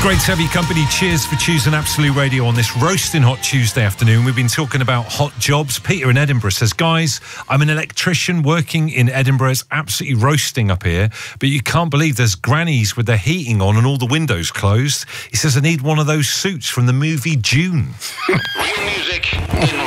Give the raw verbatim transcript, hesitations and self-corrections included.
Great to have your company. Cheers for choosing Absolute Radio on this roasting hot Tuesday afternoon. We've been talking about hot jobs. Peter in Edinburgh says, guys, I'm an electrician working in Edinburgh. It's absolutely roasting up here, but you can't believe there's grannies with their heating on and all the windows closed. He says, I need one of those suits from the movie June. Real music.